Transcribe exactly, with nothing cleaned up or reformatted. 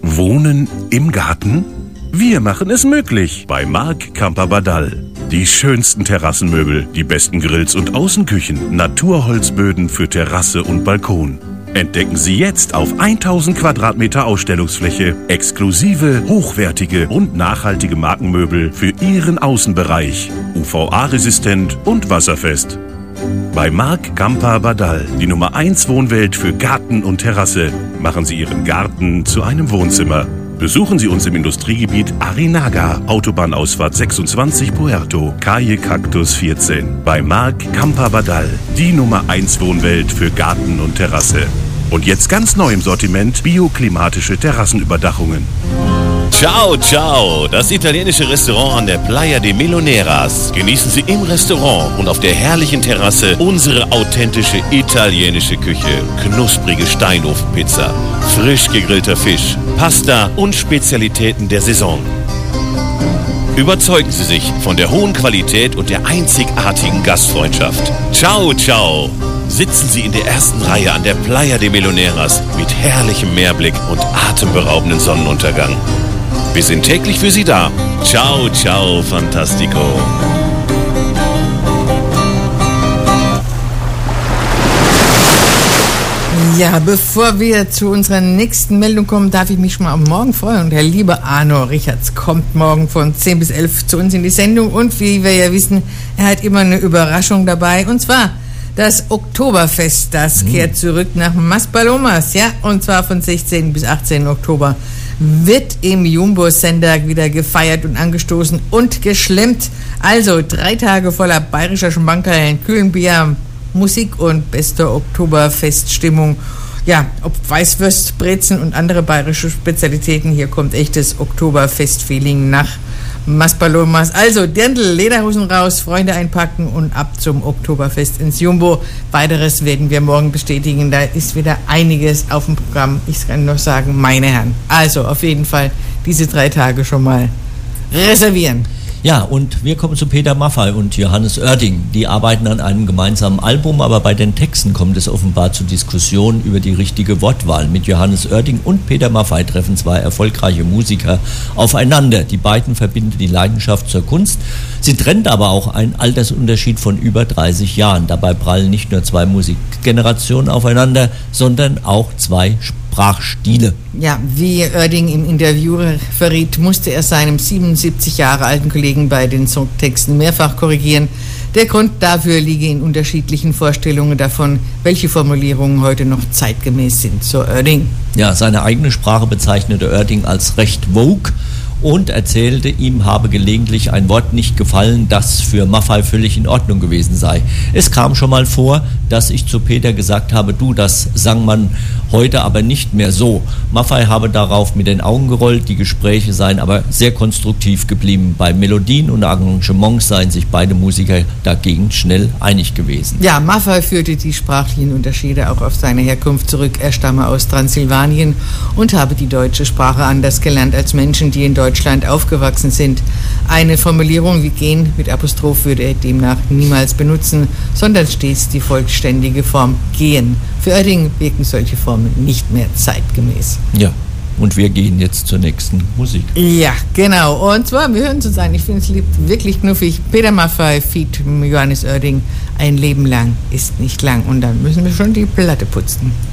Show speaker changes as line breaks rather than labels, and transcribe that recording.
Wohnen im Garten? Wir machen es möglich bei Marc Camper-Badal. Die schönsten Terrassenmöbel, die besten Grills und Außenküchen, Naturholzböden für Terrasse und Balkon. Entdecken Sie jetzt auf tausend Quadratmeter Ausstellungsfläche exklusive, hochwertige und nachhaltige Markenmöbel für Ihren Außenbereich. U V A-resistent und wasserfest. Bei Marc Camper-Badal, die Nummer eins Wohnwelt für Garten und Terrasse. Machen Sie Ihren Garten zu einem Wohnzimmer. Besuchen Sie uns im Industriegebiet Arinaga, Autobahnausfahrt sechsundzwanzig Puerto, Calle Cactus vierzehn. Bei Marc Camper-Badal, die Nummer eins Wohnwelt für Garten und Terrasse. Und jetzt ganz neu im Sortiment bioklimatische Terrassenüberdachungen.
Ciao, ciao, das italienische Restaurant an der Playa de Meloneras. Genießen Sie im Restaurant und auf der herrlichen Terrasse unsere authentische italienische Küche. Knusprige Steinofenpizza, frisch gegrillter Fisch, Pasta und Spezialitäten der Saison. Überzeugen Sie sich von der hohen Qualität und der einzigartigen Gastfreundschaft. Ciao, ciao. Sitzen Sie in der ersten Reihe an der Playa de Meloneras mit herrlichem Meerblick und atemberaubenden Sonnenuntergang. Wir sind täglich für Sie da. Ciao, ciao, fantastico.
Ja, bevor wir zu unserer nächsten Meldung kommen, darf ich mich schon mal am Morgen freuen. Und der liebe Arno Richards kommt morgen von zehn bis elf zu uns in die Sendung. Und wie wir ja wissen, er hat immer eine Überraschung dabei. Und zwar das Oktoberfest, das mhm. kehrt zurück nach Maspalomas. Ja, und zwar von sechzehnten bis achtzehnten Oktober. Wird im Jumbo-Sender wieder gefeiert und angestoßen und geschlemmt. Also drei Tage voller bayerischer Schmankerl, kühlen Bier, Musik und bester Oktoberfeststimmung. Ja, ob Weißwürst, Brezen und andere bayerische Spezialitäten. Hier kommt echtes Oktoberfest-Feeling nach Maspalomas. Also Dirndl, Lederhosen raus, Freunde einpacken und ab zum Oktoberfest ins Jumbo. Weiteres werden wir morgen bestätigen. Da ist wieder einiges auf dem Programm. Ich kann nur sagen, meine Herren. Also auf jeden Fall diese drei Tage schon mal reservieren.
Ja, und wir kommen zu Peter Maffay und Johannes Oerding. Die arbeiten an einem gemeinsamen Album, aber bei den Texten kommt es offenbar zu Diskussionen über die richtige Wortwahl. Mit Johannes Oerding und Peter Maffay treffen zwei erfolgreiche Musiker aufeinander. Die beiden verbinden die Leidenschaft zur Kunst. Sie trennt aber auch einen Altersunterschied von über dreißig Jahren. Dabei prallen nicht nur zwei Musikgenerationen aufeinander, sondern auch zwei Sprachstile.
Ja, wie Oerding im Interview verriet, musste er seinem siebenundsiebzig Jahre alten Kollegen bei den Songtexten mehrfach korrigieren. Der Grund dafür liege in unterschiedlichen Vorstellungen davon, welche Formulierungen heute noch zeitgemäß sind, so Oerding.
Ja, seine eigene Sprache bezeichnete Oerding als recht Vogue und erzählte, ihm habe gelegentlich ein Wort nicht gefallen, das für Maffay völlig in Ordnung gewesen sei. Es kam schon mal vor, dass ich zu Peter gesagt habe, du, das sang man heute aber nicht mehr so. Maffay habe darauf mit den Augen gerollt, die Gespräche seien aber sehr konstruktiv geblieben. Bei Melodien und Arrangements seien sich beide Musiker dagegen schnell einig gewesen.
Ja, Maffay führte die sprachlichen Unterschiede auch auf seine Herkunft zurück. Er stamme aus Transsilvanien und habe die deutsche Sprache anders gelernt als Menschen, die in Deutschland aufgewachsen sind. Eine Formulierung wie gehen mit Apostroph würde er demnach niemals benutzen, sondern stets die vollständige Form gehen. Für Oerding wirken solche Formen nicht mehr zeitgemäß.
Ja, und wir gehen jetzt zur nächsten Musik.
Ja, genau. Und zwar, wir hören uns an, ich finde es wirklich knuffig. Peter Maffay feat. Johannes Oerding. Ein Leben lang ist nicht lang. Und dann müssen wir schon die Platte putzen.